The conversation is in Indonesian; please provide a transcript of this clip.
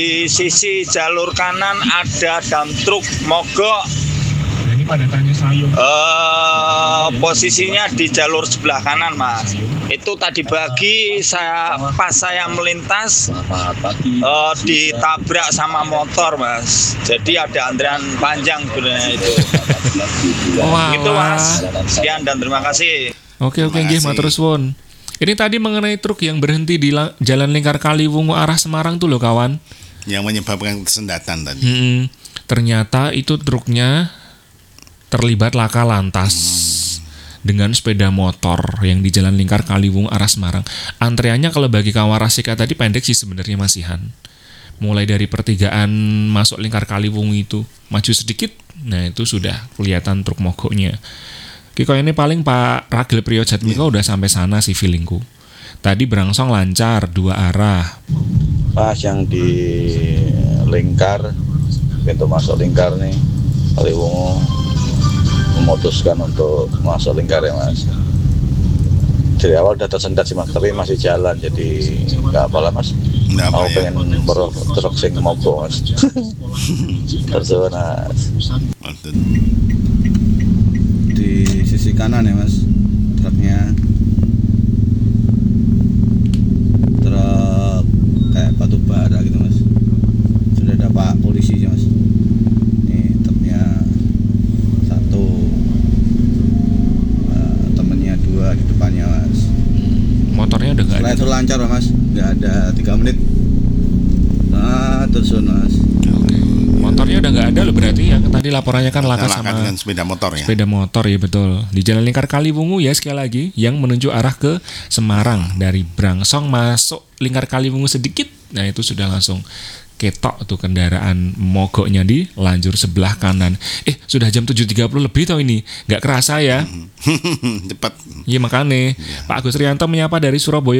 Di sisi jalur kanan ada dump truk mogok. Posisinya di jalur sebelah kanan, Mas. Itu tadi pagi pas saya melintas ditabrak sama motor, Mas. Jadi ada antrian panjang sebenarnya itu. Gitu, Mas. Sekian dan terima kasih. Oke, nggih, matur suwun. Ini tadi mengenai truk yang berhenti di Jalan Lingkar Kaliwungu arah Semarang tuh loh, kawan. Yang menyebabkan kesendatan tadi. Ternyata itu truknya terlibat laka lantas dengan sepeda motor yang di Jalan Lingkar Kaliwungu arah Semarang. Antreannya kalau bagi Kawarasika tadi pendek sih sebenarnya masihan. Mulai dari pertigaan masuk Lingkar Kaliwungu itu maju sedikit, nah itu sudah kelihatan truk mogoknya. Kiko ini paling Pak Ragil Priyojatmiko udah sampai sana sih feelingku. Tadi berangsong lancar 2 arah. Pas yang di Lingkar, pintu masuk Lingkar nih, Kaliwungu memutuskan untuk masuk Lingkar ya, Mas. Dari awal udah tersendat sih, Mas, tapi masih jalan, jadi nggak apalah, Mas. Mau pengen truk sing mogok, Mas. Terus, Mas. Di sisi kanan ya, Mas, truknya truk kayak batu bara gitu, Mas. Sudah ada Pak polisi ya, Mas. Ini truknya 1, temennya 2 di depannya, Mas. Motornya udah nggak ada. Setelah itu lancar, Mas, nggak ada 3 menit. Nah, terus, Mas. Motornya udah nggak ada loh, berarti yang tadi laporannya kan laka sama dengan sepeda motor ya. Sepeda motor ya, betul. Di Jalan Lingkar Kaliwungu ya, sekali lagi yang menuju arah ke Semarang dari Brangsong masuk Lingkar Kaliwungu sedikit. Nah, itu sudah langsung ketok tuh kendaraan mogoknya di lajur sebelah kanan. Sudah jam 7.30 lebih tau ini. Nggak kerasa ya. Cepat. Iya makanya. Pak Agus Rianto menyapa dari Surabaya.